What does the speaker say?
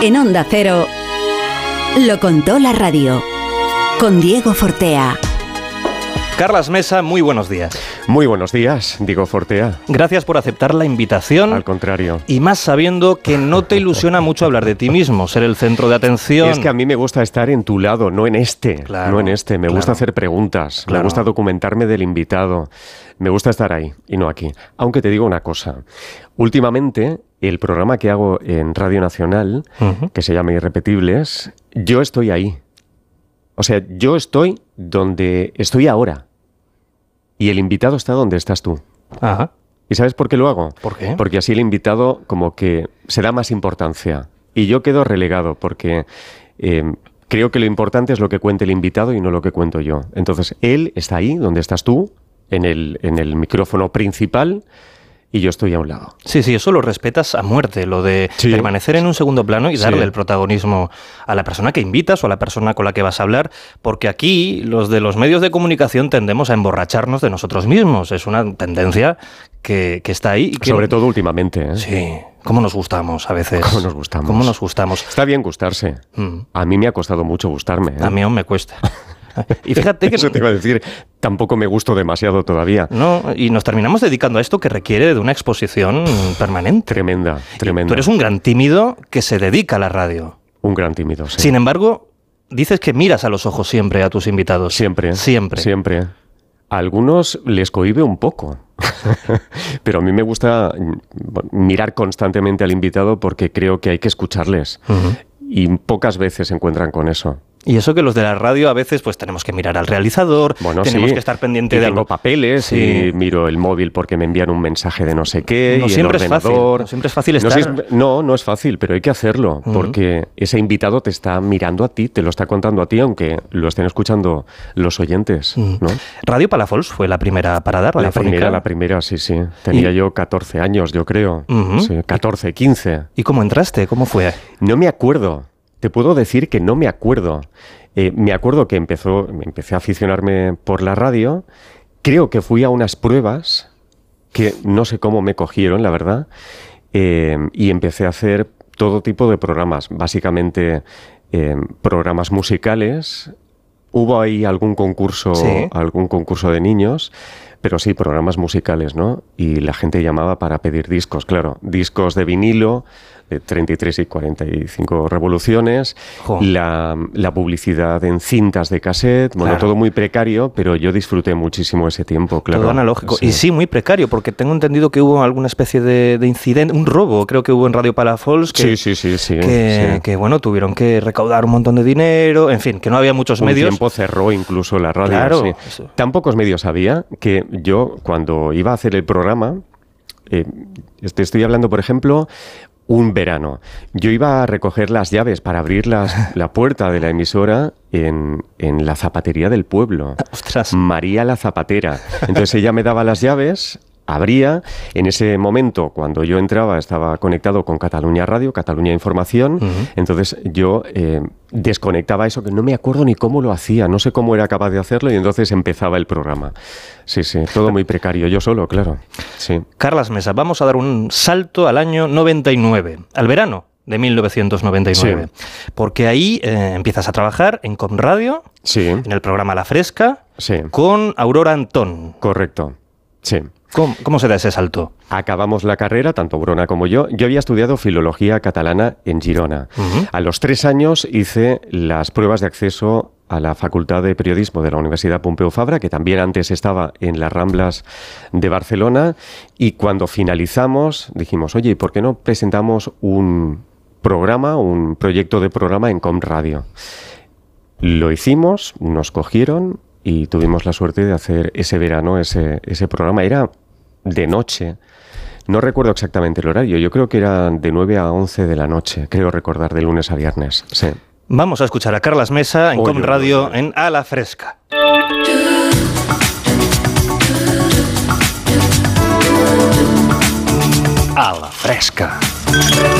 En Onda Cero, lo contó la radio, con Diego Fortea. Carlas Mesa, muy buenos días. Muy buenos días, Diego Fortea. Gracias por aceptar la invitación. Al contrario. Y más sabiendo que no te ilusiona mucho hablar de ti mismo, ser el centro de atención. Es que a mí me gusta estar en tu lado, no en este. Claro, no en este. Me gusta hacer preguntas, me gusta documentarme del invitado. Me gusta estar ahí y no aquí. Aunque te digo una cosa. Últimamente, el programa que hago en Radio Nacional, que se llama Irrepetibles, yo estoy ahí. O sea, yo estoy donde estoy ahora. Y el invitado está donde estás tú. Ajá. ¿Y sabes por qué lo hago? ¿Por qué? Porque así el invitado como que se da más importancia. Y yo quedo relegado porque creo que lo importante es lo que cuente el invitado y no lo que cuento yo. Entonces, él está ahí donde estás tú, en el micrófono principal, y yo estoy a un lado. Sí, eso lo respetas a muerte, lo de permanecer en un segundo plano y darle el protagonismo a la persona que invitas o a la persona con la que vas a hablar, porque aquí los de los medios de comunicación tendemos a emborracharnos de nosotros mismos. Es una tendencia que está ahí. Y que sobre todo últimamente, ¿eh? Sí. ¿Cómo nos gustamos a veces? ¿Cómo nos gustamos? Está bien gustarse. A mí me ha costado mucho gustarme, ¿eh? A mí aún me cuesta. Y fíjate que... Eso te iba a decir, tampoco me gusto demasiado todavía. No, y nos terminamos dedicando a esto que requiere de una exposición permanente. Tremenda. Y tú eres un gran tímido que se dedica a la radio. Un gran tímido, sí. Sin embargo, dices que miras a los ojos siempre a tus invitados. Siempre. A algunos les cohíbe un poco. Pero a mí me gusta mirar constantemente al invitado porque creo que hay que escucharles. Y pocas veces se encuentran con eso. Y eso que los de la radio a veces pues tenemos que mirar al realizador, tenemos que estar pendiente de algo. Tengo papeles y miro el móvil porque me envían un mensaje de no sé qué, no y siempre el ordenador. No siempre es fácil estar. No es fácil, pero hay que hacerlo, porque ese invitado te está mirando a ti, te lo está contando a ti, aunque lo estén escuchando los oyentes, ¿no? Radio Palafols fue la primera parada radiofónica. La primera, sí. Tenía yo 14 años, yo creo. Sí, 14, 15. ¿Y cómo entraste? ¿Cómo fue? No me acuerdo. Te puedo decir que no me acuerdo. Me acuerdo que empecé a aficionarme por la radio. Creo que fui a unas pruebas que no sé cómo me cogieron, la verdad. Y empecé a hacer todo tipo de programas. Básicamente programas musicales. Hubo ahí algún concurso de niños. Pero sí, programas musicales, ¿no? Y la gente llamaba para pedir discos, claro. Discos de vinilo, de 33 y 45 revoluciones. La publicidad en cintas de cassette. Bueno, todo muy precario, pero yo disfruté muchísimo ese tiempo, claro. Todo analógico. Sí. Y sí, muy precario, porque tengo entendido que hubo alguna especie de incidente, un robo, creo que hubo en Radio Palafols. Que bueno, tuvieron que recaudar un montón de dinero, en fin, que no había muchos medios. Un tiempo cerró incluso la radio. Claro. Sí. Tan pocos medios había que yo, cuando iba a hacer el programa, te estoy hablando, por ejemplo, un verano. Yo iba a recoger las llaves para abrir la puerta de la emisora en la zapatería del pueblo. ¡Ostras! María la Zapatera. Entonces ella me daba las llaves, abría. En ese momento, cuando yo entraba, estaba conectado con Cataluña Radio, Cataluña Información. Entonces yo desconectaba eso, que no me acuerdo ni cómo lo hacía, no sé cómo era capaz de hacerlo, y entonces empezaba el programa. Sí, todo muy precario, yo solo, claro. Sí. Carlas Mesa, vamos a dar un salto al año 99, al verano de 1999. Sí. Porque ahí empiezas a trabajar en Com Radio, en el programa La Fresca, con Aurora Antón. Correcto, sí. ¿Cómo se da ese salto? Acabamos la carrera, tanto Brona como yo. Yo había estudiado Filología Catalana en Girona. A los 3 años hice las pruebas de acceso a la Facultad de Periodismo de la Universidad Pompeu Fabra, que también antes estaba en las Ramblas de Barcelona. Y cuando finalizamos, dijimos, oye, ¿por qué no presentamos un proyecto de programa en Com Radio? Lo hicimos, nos cogieron y tuvimos la suerte de hacer ese verano ese programa. Era de noche. No recuerdo exactamente el horario. Yo creo que era de 9 a 11 de la noche. Creo recordar, de lunes a viernes. Sí. Vamos a escuchar a Carlas Mesa en Com Radio en A la Fresca. A la Fresca.